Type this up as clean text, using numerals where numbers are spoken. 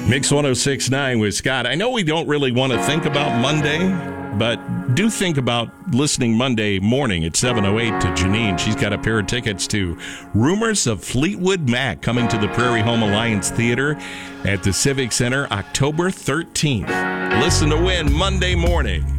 Mix 106.9 with Scott. I know we don't really want to think about Monday, but do think about listening Monday morning at 7:08 to Janine. She's got a pair of tickets to Rumors of Fleetwood Mac coming to the Prairie Home Alliance Theater at the Civic Center October 13th. Listen to win Monday morning.